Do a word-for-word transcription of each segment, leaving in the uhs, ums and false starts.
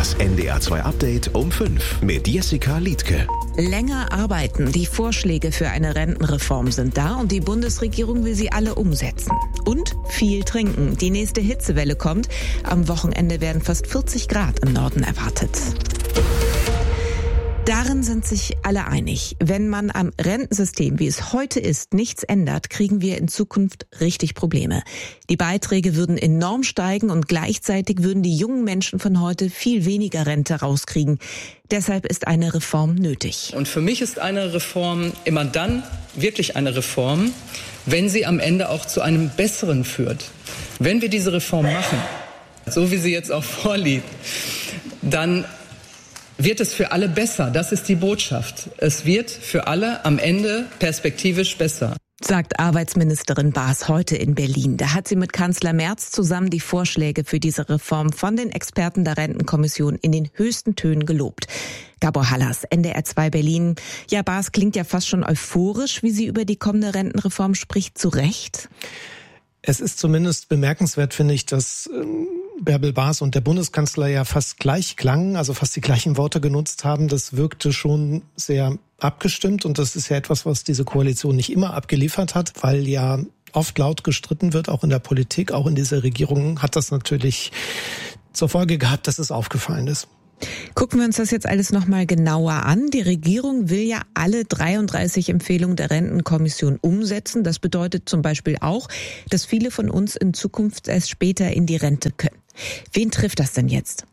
Das N D R zwei Update um fünf mit Jessica Liedtke. Länger arbeiten. Die Vorschläge für eine Rentenreform sind da und die Bundesregierung will sie alle umsetzen. Und viel trinken. Die nächste Hitzewelle kommt. Am Wochenende werden fast vierzig Grad im Norden erwartet. Darin sind sich alle einig. Wenn man am Rentensystem, wie es heute ist, nichts ändert, kriegen wir in Zukunft richtig Probleme. Die Beiträge würden enorm steigen und gleichzeitig würden die jungen Menschen von heute viel weniger Rente rauskriegen. Deshalb ist eine Reform nötig. Und für mich ist eine Reform immer dann wirklich eine Reform, wenn sie am Ende auch zu einem Besseren führt. Wenn wir diese Reform machen, so wie sie jetzt auch vorliegt, dann wird es für alle besser. Das ist die Botschaft. Es wird für alle am Ende perspektivisch besser, sagt Arbeitsministerin Baas heute in Berlin. Da hat sie mit Kanzler Merz zusammen die Vorschläge für diese Reform von den Experten der Rentenkommission in den höchsten Tönen gelobt. Gabor Hallas, N D R zwei Berlin. Ja, Baas klingt ja fast schon euphorisch, wie sie über die kommende Rentenreform spricht. Zu Recht? Es ist zumindest bemerkenswert, finde ich, dass ähm, Bärbel Baas und der Bundeskanzler ja fast gleich klangen, also fast die gleichen Worte genutzt haben. Das wirkte schon sehr abgestimmt und das ist ja etwas, was diese Koalition nicht immer abgeliefert hat, weil ja oft laut gestritten wird, auch in der Politik, auch in dieser Regierung hat das natürlich zur Folge gehabt, dass es aufgefallen ist. Gucken wir uns das jetzt alles nochmal genauer an. Die Regierung will ja alle dreiunddreißig Empfehlungen der Rentenkommission umsetzen. Das bedeutet zum Beispiel auch, dass viele von uns in Zukunft erst später in die Rente können. Wen trifft das denn jetzt?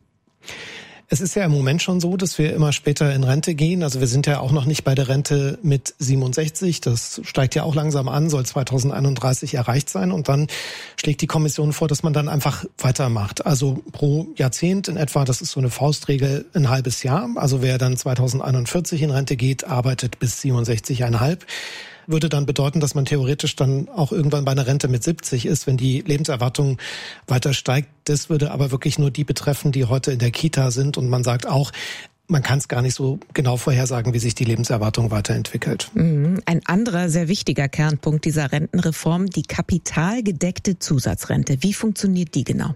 Es ist ja im Moment schon so, dass wir immer später in Rente gehen. Also wir sind ja auch noch nicht bei der Rente mit siebenundsechzig. Das steigt ja auch langsam an, soll zweitausendeinunddreißig erreicht sein. Und dann schlägt die Kommission vor, dass man dann einfach weitermacht. Also pro Jahrzehnt in etwa, das ist so eine Faustregel, ein halbes Jahr. Also wer dann zweitausendeinundvierzig in Rente geht, arbeitet bis siebenundsechzig Komma fünf. Würde dann bedeuten, dass man theoretisch dann auch irgendwann bei einer Rente mit siebzig ist, wenn die Lebenserwartung weiter steigt. Das würde aber wirklich nur die betreffen, die heute in der Kita sind. Und man sagt auch, man kann es gar nicht so genau vorhersagen, wie sich die Lebenserwartung weiterentwickelt. Ein anderer sehr wichtiger Kernpunkt dieser Rentenreform, die kapitalgedeckte Zusatzrente. Wie funktioniert die genau?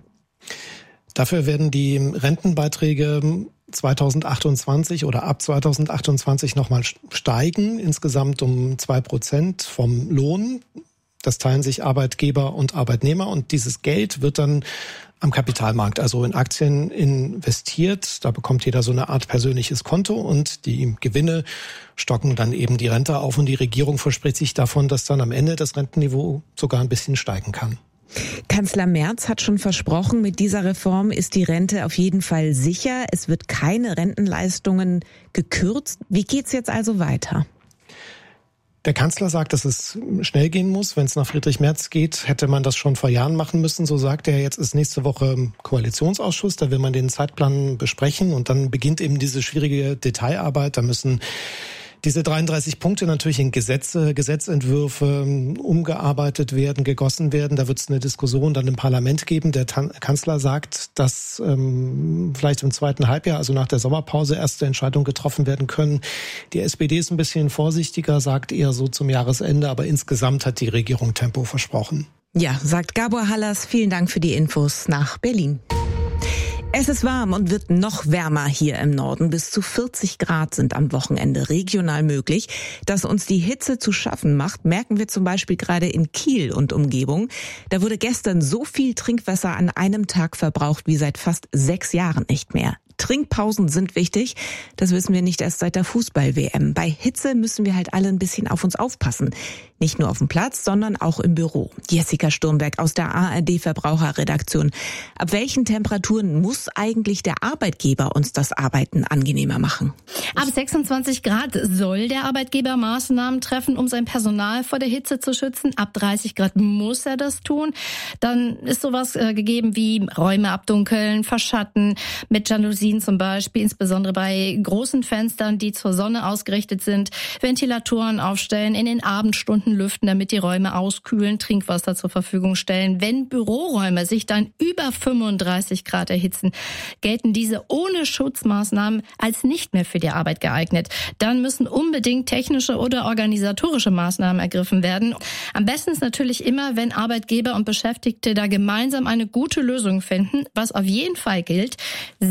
Dafür werden die Rentenbeiträge zweitausendachtundzwanzig oder ab zweitausendachtundzwanzig nochmal steigen, insgesamt um zwei Prozent vom Lohn. Das teilen sich Arbeitgeber und Arbeitnehmer und dieses Geld wird dann am Kapitalmarkt, also in Aktien investiert. Da bekommt jeder so eine Art persönliches Konto und die Gewinne stocken dann eben die Rente auf und die Regierung verspricht sich davon, dass dann am Ende das Rentenniveau sogar ein bisschen steigen kann. Kanzler Merz hat schon versprochen, mit dieser Reform ist die Rente auf jeden Fall sicher. Es wird keine Rentenleistungen gekürzt. Wie geht's jetzt also weiter? Der Kanzler sagt, dass es schnell gehen muss. Wenn es nach Friedrich Merz geht, hätte man das schon vor Jahren machen müssen. So sagt er, jetzt ist nächste Woche Koalitionsausschuss. Da will man den Zeitplan besprechen und dann beginnt eben diese schwierige Detailarbeit. Da müssen diese dreiunddreißig Punkte natürlich in Gesetze, Gesetzentwürfe umgearbeitet werden, gegossen werden. Da wird es eine Diskussion dann im Parlament geben. Der Tan- Kanzler sagt, dass ähm, vielleicht im zweiten Halbjahr, also nach der Sommerpause, erste Entscheidungen getroffen werden können. Die S P D ist ein bisschen vorsichtiger, sagt eher so zum Jahresende. Aber insgesamt hat die Regierung Tempo versprochen. Ja, sagt Gabor Hallas. Vielen Dank für die Infos nach Berlin. Es ist warm und wird noch wärmer hier im Norden. Bis zu vierzig Grad sind am Wochenende regional möglich. Dass uns die Hitze zu schaffen macht, merken wir zum Beispiel gerade in Kiel und Umgebung. Da wurde gestern so viel Trinkwasser an einem Tag verbraucht wie seit fast sechs Jahren nicht mehr. Trinkpausen sind wichtig. Das wissen wir nicht erst seit der Fußball-W M. Bei Hitze müssen wir halt alle ein bisschen auf uns aufpassen. Nicht nur auf dem Platz, sondern auch im Büro. Jessica Sturmberg aus der A R D-Verbraucherredaktion. Ab welchen Temperaturen muss eigentlich der Arbeitgeber uns das Arbeiten angenehmer machen? Ab sechsundzwanzig Grad soll der Arbeitgeber Maßnahmen treffen, um sein Personal vor der Hitze zu schützen. Ab dreißig Grad muss er das tun. Dann ist sowas äh, gegeben wie Räume abdunkeln, verschatten, mit Jalousien zum Beispiel, insbesondere bei großen Fenstern, die zur Sonne ausgerichtet sind, Ventilatoren aufstellen, in den Abendstunden lüften, damit die Räume auskühlen, Trinkwasser zur Verfügung stellen. Wenn Büroräume sich dann über fünfunddreißig Grad erhitzen, gelten diese ohne Schutzmaßnahmen als nicht mehr für die Arbeit geeignet. Dann müssen unbedingt technische oder organisatorische Maßnahmen ergriffen werden. Am besten ist natürlich immer, wenn Arbeitgeber und Beschäftigte da gemeinsam eine gute Lösung finden. Was auf jeden Fall gilt, selber einfach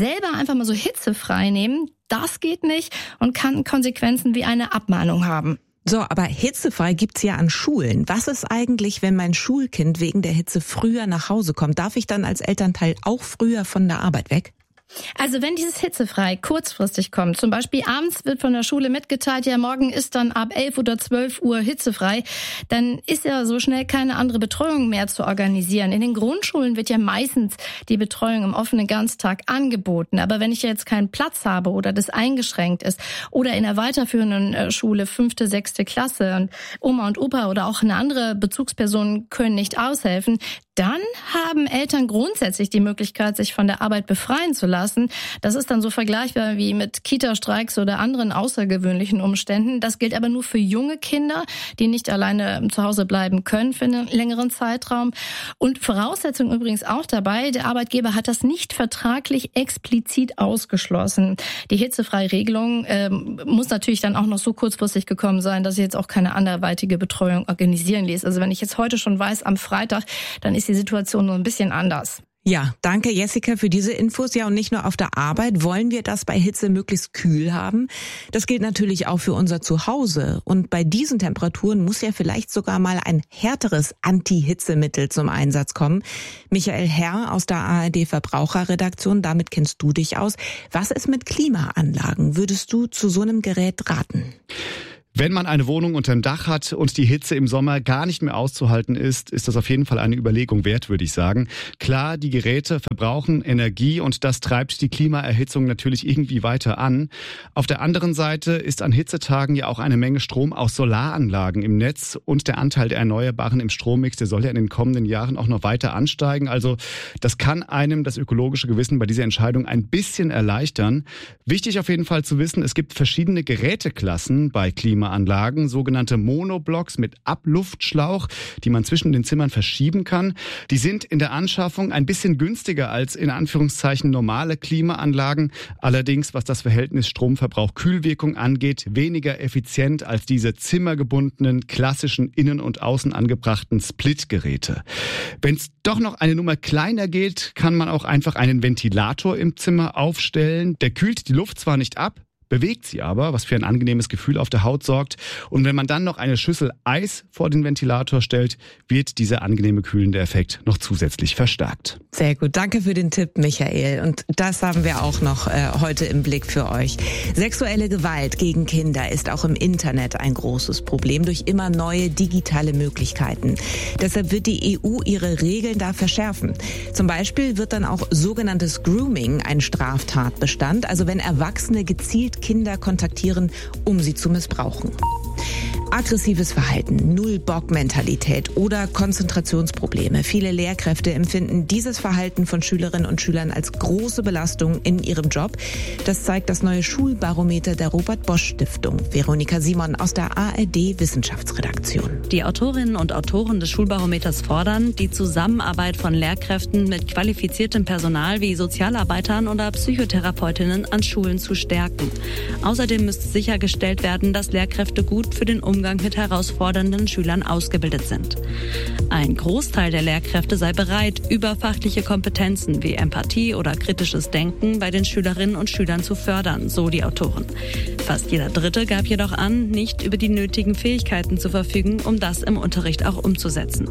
einfach mal so hitzefrei nehmen, das geht nicht und kann Konsequenzen wie eine Abmahnung haben. So, aber hitzefrei gibt's ja an Schulen. Was ist eigentlich, wenn mein Schulkind wegen der Hitze früher nach Hause kommt? Darf ich dann als Elternteil auch früher von der Arbeit weg? Also wenn dieses hitzefrei kurzfristig kommt, zum Beispiel abends wird von der Schule mitgeteilt, ja morgen ist dann ab elf oder zwölf Uhr hitzefrei, dann ist ja so schnell keine andere Betreuung mehr zu organisieren. In den Grundschulen wird ja meistens die Betreuung im offenen Ganztag angeboten. Aber wenn ich jetzt keinen Platz habe oder das eingeschränkt ist oder in der weiterführenden Schule fünfte, sechste Klasse und Oma und Opa oder auch eine andere Bezugsperson können nicht aushelfen, dann haben Eltern grundsätzlich die Möglichkeit, sich von der Arbeit befreien zu lassen. Das ist dann so vergleichbar wie mit Kita-Streiks oder anderen außergewöhnlichen Umständen. Das gilt aber nur für junge Kinder, die nicht alleine zu Hause bleiben können für einen längeren Zeitraum. Und Voraussetzung übrigens auch dabei, der Arbeitgeber hat das nicht vertraglich explizit ausgeschlossen. Die hitzefreie Regelung äh, muss natürlich dann auch noch so kurzfristig gekommen sein, dass ich jetzt auch keine anderweitige Betreuung organisieren ließ. Also wenn ich jetzt heute schon weiß, am Freitag, dann ist die Situation nur ein bisschen anders. Ja, danke Jessica für diese Infos. Ja, und nicht nur auf der Arbeit wollen wir das bei Hitze möglichst kühl haben. Das gilt natürlich auch für unser Zuhause. Und bei diesen Temperaturen muss ja vielleicht sogar mal ein härteres Anti-Hitzemittel zum Einsatz kommen. Michael Herr aus der A R D Verbraucherredaktion, damit kennst du dich aus. Was ist mit Klimaanlagen? Würdest du zu so einem Gerät raten? Wenn man eine Wohnung unterm Dach hat und die Hitze im Sommer gar nicht mehr auszuhalten ist, ist das auf jeden Fall eine Überlegung wert, würde ich sagen. Klar, die Geräte verbrauchen Energie und das treibt die Klimaerhitzung natürlich irgendwie weiter an. Auf der anderen Seite ist an Hitzetagen ja auch eine Menge Strom aus Solaranlagen im Netz und der Anteil der Erneuerbaren im Strommix, der soll ja in den kommenden Jahren auch noch weiter ansteigen. Also das kann einem das ökologische Gewissen bei dieser Entscheidung ein bisschen erleichtern. Wichtig auf jeden Fall zu wissen, es gibt verschiedene Geräteklassen bei Klima Anlagen, sogenannte Monoblocks mit Abluftschlauch, die man zwischen den Zimmern verschieben kann. Die sind in der Anschaffung ein bisschen günstiger als in Anführungszeichen normale Klimaanlagen. Allerdings, was das Verhältnis Stromverbrauch-Kühlwirkung angeht, weniger effizient als diese zimmergebundenen, klassischen innen und außen angebrachten Split-Geräte. Wenn es doch noch eine Nummer kleiner geht, kann man auch einfach einen Ventilator im Zimmer aufstellen. Der kühlt die Luft zwar nicht ab, bewegt sie aber, was für ein angenehmes Gefühl auf der Haut sorgt. Und wenn man dann noch eine Schüssel Eis vor den Ventilator stellt, wird dieser angenehme kühlende Effekt noch zusätzlich verstärkt. Sehr gut, danke für den Tipp, Michael. Und das haben wir auch noch äh, heute im Blick für euch. Sexuelle Gewalt gegen Kinder ist auch im Internet ein großes Problem durch immer neue digitale Möglichkeiten. Deshalb wird die E U ihre Regeln da verschärfen. Zum Beispiel wird dann auch sogenanntes Grooming ein Straftatbestand, also wenn Erwachsene gezielt Kinder kontaktieren, um sie zu missbrauchen. Aggressives Verhalten, Null-Bock-Mentalität oder Konzentrationsprobleme. Viele Lehrkräfte empfinden dieses Verhalten von Schülerinnen und Schülern als große Belastung in ihrem Job. Das zeigt das neue Schulbarometer der Robert-Bosch-Stiftung. Veronika Simon aus der A R D Wissenschaftsredaktion. Die Autorinnen und Autoren des Schulbarometers fordern, die Zusammenarbeit von Lehrkräften mit qualifiziertem Personal wie Sozialarbeitern oder Psychotherapeutinnen an Schulen zu stärken. Außerdem müsste sichergestellt werden, dass Lehrkräfte gut für den Umgang mit herausfordernden Schülern ausgebildet sind. Ein Großteil der Lehrkräfte sei bereit, überfachliche Kompetenzen wie Empathie oder kritisches Denken bei den Schülerinnen und Schülern zu fördern, so die Autoren. Fast jeder Dritte gab jedoch an, nicht über die nötigen Fähigkeiten zu verfügen, um das im Unterricht auch umzusetzen.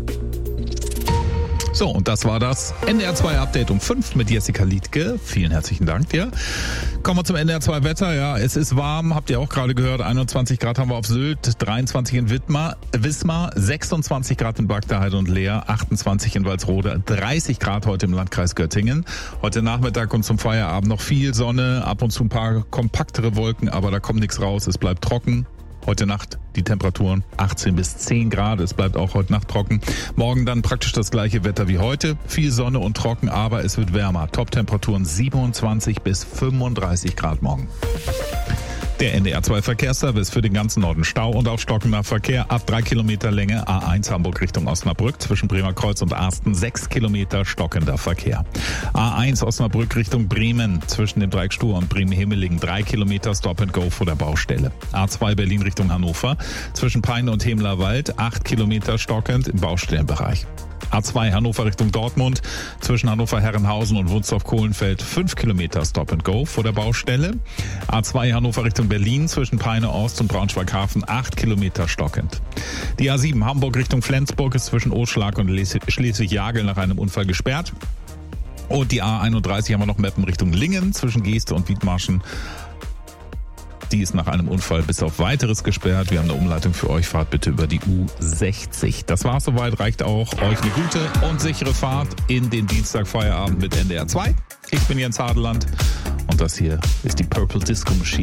So, und das war das N D R zwei Update um fünf mit Jessica Liedtke. Vielen herzlichen Dank dir. Kommen wir zum N D R zwei Wetter. Ja, es ist warm, habt ihr auch gerade gehört. einundzwanzig Grad haben wir auf Sylt, dreiundzwanzig in Wismar, Wismar, sechsundzwanzig Grad in Bagdaheide und Leer, achtundzwanzig in Walsrode, dreißig Grad heute im Landkreis Göttingen. Heute Nachmittag und zum Feierabend noch viel Sonne, ab und zu ein paar kompaktere Wolken, aber da kommt nichts raus. Es bleibt trocken. Heute Nacht die Temperaturen achtzehn bis zehn Grad. Es bleibt auch heute Nacht trocken. Morgen dann praktisch das gleiche Wetter wie heute. Viel Sonne und trocken, aber es wird wärmer. Top-Temperaturen siebenundzwanzig bis fünfunddreißig Grad morgen. Der N D R zwei Verkehrsservice für den ganzen Norden. Stau und aufstockender Verkehr ab drei Kilometer Länge. A eins Hamburg Richtung Osnabrück zwischen Bremer Kreuz und Arsten. sechs Kilometer stockender Verkehr. A eins Osnabrück Richtung Bremen zwischen dem Dreieck Stur und Bremen-Himmelingen. drei Kilometer Stop and Go vor der Baustelle. A zwei Berlin Richtung Hannover zwischen Peine und Hemlerwald. acht Kilometer stockend im Baustellenbereich. A zwei Hannover Richtung Dortmund, zwischen Hannover-Herrenhausen und Wunstorf-Kohlenfeld fünf Kilometer Stop and Go vor der Baustelle. A zwei Hannover Richtung Berlin, zwischen Peine Ost und Braunschweig-Hafen acht Kilometer stockend. Die A sieben Hamburg Richtung Flensburg ist zwischen Oschlag und Schleswig-Jagel nach einem Unfall gesperrt. Und die A einunddreißig haben wir noch Meppen Richtung Lingen, zwischen Geeste und Wiedmarschen. Die ist nach einem Unfall bis auf Weiteres gesperrt. Wir haben eine Umleitung für euch. Fahrt bitte über die U sechzig. Das war's soweit. Reicht auch euch eine gute und sichere Fahrt in den Dienstagfeierabend mit N D R zwei. Ich bin Jens Hadeland und das hier ist die Purple Disco Machine.